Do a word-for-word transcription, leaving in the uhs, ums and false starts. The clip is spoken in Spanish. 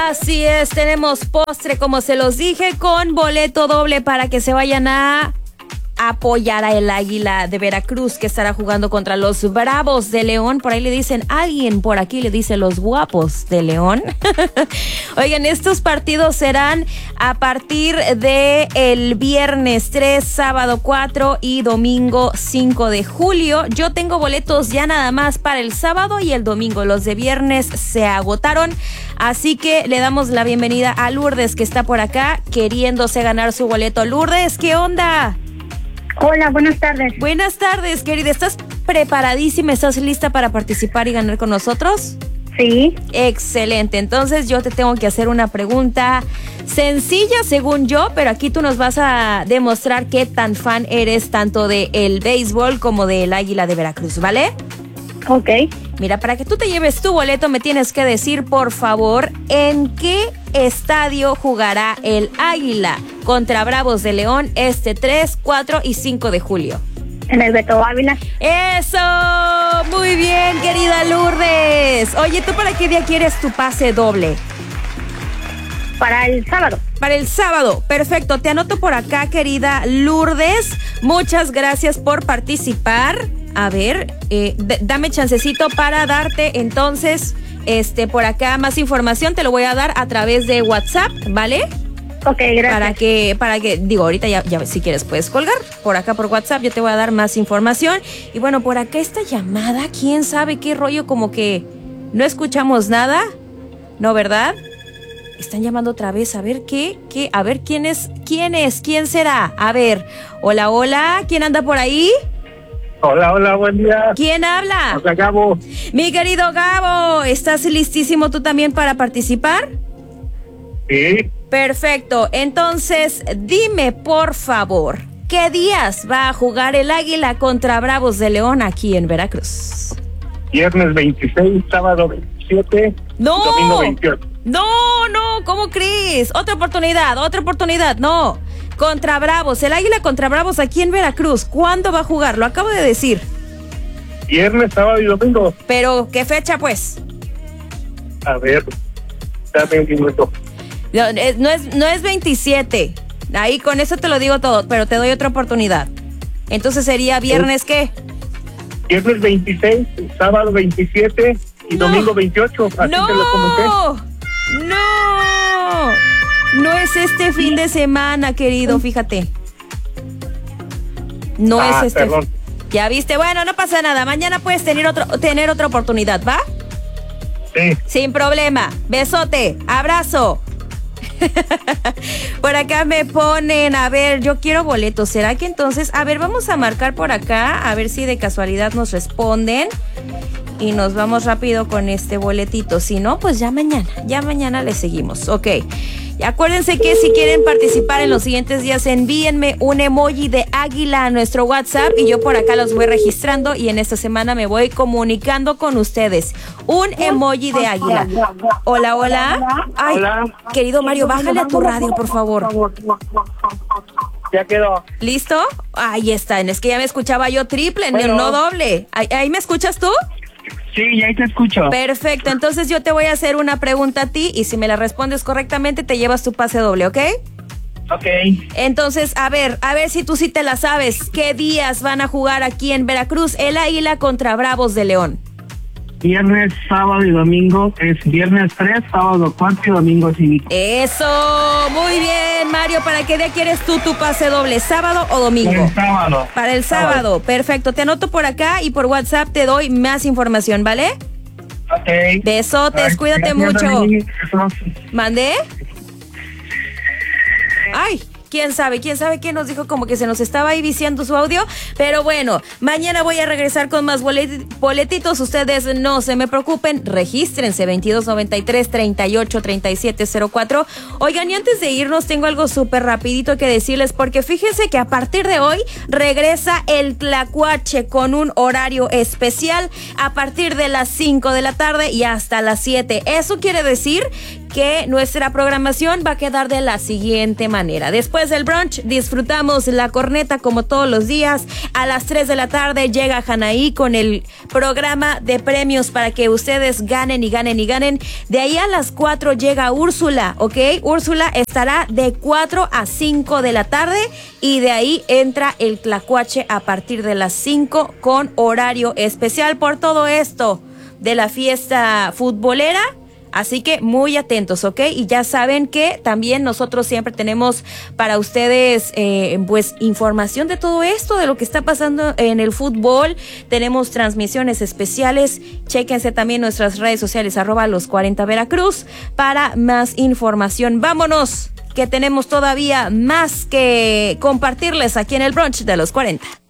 Así es, tenemos postre, como se los dije, con boleto doble para que se vayan a apoyar a el Águila de Veracruz, que estará jugando contra los Bravos de León. Por ahí le dicen, alguien por aquí le dice los Guapos de León. Oigan, estos partidos serán a partir de el viernes tres, sábado cuatro y domingo cinco de julio. Yo tengo boletos ya nada más para el sábado y el domingo. Los de viernes se agotaron, así que le damos la bienvenida a Lourdes, que está por acá queriéndose ganar su boleto. Lourdes, ¿qué onda? Hola, buenas tardes. Buenas tardes, querida. ¿Estás preparadísima? ¿Estás lista para participar y ganar con nosotros? Sí. Excelente. Entonces yo te tengo que hacer una pregunta sencilla según yo, pero aquí tú nos vas a demostrar qué tan fan eres tanto de el béisbol como del Águila de Veracruz, ¿vale? Ok. Mira, para que tú te lleves tu boleto me tienes que decir, por favor, ¿en qué estadio jugará el Águila contra Bravos de León este tres, cuatro y cinco de julio? En el Beto Ávila. ¡Eso! Muy bien, querida Lourdes. Oye, ¿tú para qué día quieres tu pase doble? Para el sábado. Para el sábado. Perfecto. Te anoto por acá, querida Lourdes. Muchas gracias por participar. A ver, eh, d- dame chancecito para darte entonces este por acá más información. Te lo voy a dar a través de WhatsApp, ¿vale? Ok, gracias. Para que, para que, digo, ahorita ya, ya si quieres puedes colgar. Por acá por WhatsApp yo te voy a dar más información. Y bueno, por acá esta llamada, quién sabe qué rollo, como que no escuchamos nada, ¿no, verdad? Están llamando otra vez, a ver qué, qué, a ver quién es, quién es, quién será. A ver, hola, hola, ¿quién anda por ahí? Hola, hola, buen día. ¿Quién habla? Hola, Gabo. Mi querido Gabo, ¿estás listísimo tú también para participar? Sí. Perfecto, entonces dime por favor, ¿qué días va a jugar el Águila contra Bravos de León aquí en Veracruz? Viernes veintiséis, sábado veintisiete, ¡No! domingo veintiocho. No, no, ¿cómo crees? Otra oportunidad, otra oportunidad, no. Contra Bravos, el Águila contra Bravos aquí en Veracruz. ¿Cuándo va a jugar? Lo acabo de decir. Viernes, sábado y domingo. Pero, ¿qué fecha, pues? A ver, dame un minuto. No, es- no es, no es veintisiete. Ahí con eso te lo digo todo, pero te doy otra oportunidad. Entonces sería viernes, ¿qué? Viernes veintiséis, sábado veintisiete y No. domingo veintiocho. Así ¡No! te lo comenté. ¡No! No es este fin de semana, querido, fíjate. No Ah, es este. perdón. Ya viste, bueno, no pasa nada. Mañana puedes tener otro, tener otra oportunidad, ¿va? Sí. Sin problema. Besote, abrazo. Por acá me ponen, a ver, yo quiero boletos. ¿Será que entonces? A ver, vamos a marcar por acá, a ver si de casualidad nos responden. Y nos vamos rápido con este boletito. Si no, pues ya mañana, ya mañana le seguimos. Ok. Y acuérdense que si quieren participar en los siguientes días, envíenme un emoji de águila a nuestro WhatsApp y yo por acá los voy registrando y en esta semana me voy comunicando con ustedes. Un emoji de águila. Hola, hola. Ay, Hola. querido Mario, bájale a tu radio, por favor. Ya quedó. ¿Listo? Ahí está. Es que ya me escuchaba yo triple, no- Bueno. no doble. ¿Ahí, ahí me escuchas tú? Sí, ya te escucho. Perfecto, entonces yo te voy a hacer una pregunta a ti y si me la respondes correctamente te llevas tu pase doble, ¿ok? Ok. Entonces, a ver, a ver si tú sí te la sabes. ¿Qué días van a jugar aquí en Veracruz el Águila contra Bravos de León? Viernes, sábado y domingo. Es viernes tres, sábado cuatro y domingo cinco. Eso, muy bien, Mario. ¿Para qué día quieres tú tu pase doble? ¿Sábado o domingo? sábado. Para el sábado, perfecto. Te anoto por acá y por WhatsApp te doy más información, ¿vale? Ok. Besotes, Ay, cuídate gracias, mucho. Dani. ¿Mandé? Ay, quién sabe, quién sabe qué nos dijo, como que se nos estaba ahí viciando su audio, pero bueno, mañana voy a regresar con más bolet- boletitos, ustedes no se me preocupen, regístrense veintidós noventa y tres, treinta y ocho, treinta y siete cero cuatro. Oigan, y antes de irnos tengo algo súper rapidito que decirles, porque fíjense que a partir de hoy regresa el Tlacuache con un horario especial a partir de las cinco de la tarde y hasta las siete. Eso quiere decir que nuestra programación va a quedar de la siguiente manera. Después del brunch disfrutamos la corneta como todos los días. A las tres de la tarde llega Hanaí con el programa de premios para que ustedes ganen y ganen y ganen. De ahí a las cuatro llega Úrsula, ¿ok? Úrsula estará de cuatro a cinco de la tarde y de ahí entra el Tlacuache a partir de las cinco con horario especial por todo esto de la fiesta futbolera. Así que muy atentos, ¿ok? Y ya saben que también nosotros siempre tenemos para ustedes eh, pues información de todo esto, de lo que está pasando en el fútbol. Tenemos transmisiones especiales. Chéquense también nuestras redes sociales, arroba los cuarenta Veracruz, para más información. Vámonos, que tenemos todavía más que compartirles aquí en el brunch de los cuarenta.